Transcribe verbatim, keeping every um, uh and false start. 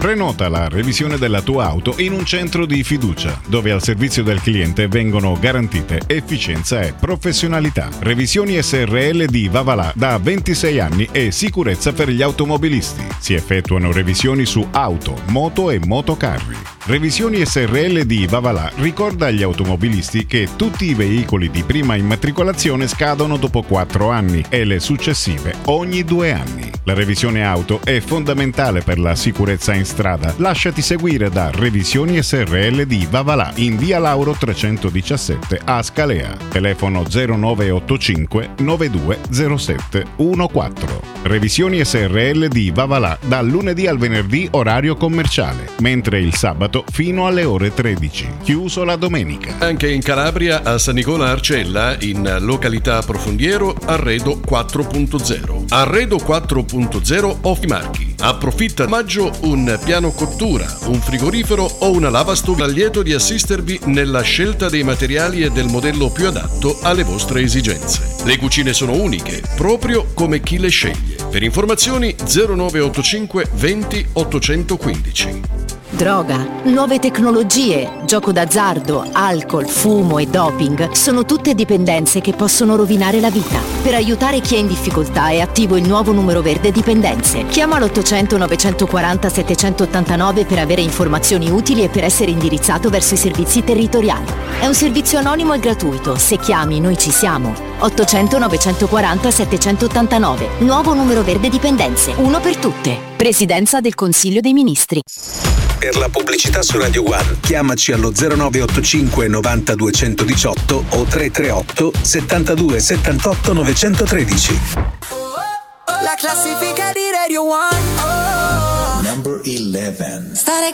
Prenota la revisione della tua auto in un centro di fiducia, dove al servizio del cliente vengono garantite efficienza e professionalità. Revisioni S R L di Vavalà da ventisei anni e sicurezza per gli automobilisti. Si effettuano revisioni su auto, moto e motocarri. Revisioni S R L di Vavalà ricorda agli automobilisti che tutti i veicoli di prima immatricolazione scadono dopo quattro anni e le successive ogni due anni. La revisione auto è fondamentale per la sicurezza in strada. Lasciati seguire da Revisioni S R L di Vavalà in via Lauro trecentodiciassette a Scalea. Telefono zero nove otto cinque nove due zero sette uno quattro. Revisioni S R L di Vavalà dal lunedì al venerdì orario commerciale, mentre il sabato fino alle ore tredici. Chiuso la domenica. Anche in Calabria a San Nicola Arcella, in località Profondiero, Arredo quattro punto zero. Arredo quattro punto zero Ofimarchi. Approfitta maggio un piano cottura, un frigorifero o una lavastoviglie. Al lieto di assistervi nella scelta dei materiali e del modello più adatto alle vostre esigenze. Le cucine sono uniche, proprio come chi le sceglie. Per informazioni zero nove otto cinque venti ottocentoquindici. Droga, nuove tecnologie, gioco d'azzardo, alcol, fumo e doping sono tutte dipendenze che possono rovinare la vita. Per aiutare chi è in difficoltà è attivo il nuovo numero verde dipendenze. Chiama l'ottocento novecentoquaranta settecentottantanove per avere informazioni utili e per essere indirizzato verso i servizi territoriali. È un servizio anonimo e gratuito. Se chiami, noi ci siamo. ottocento novecentoquaranta settecentottantanove. Nuovo numero verde dipendenze. Uno per tutte. Presidenza del Consiglio dei Ministri. Per la pubblicità su Radio One, chiamaci allo zero nove otto cinque novanta duecentodiciotto o tre tre otto settantadue settantotto novecentotredici. La classifica di Radio One. Oh. Number eleven. Stare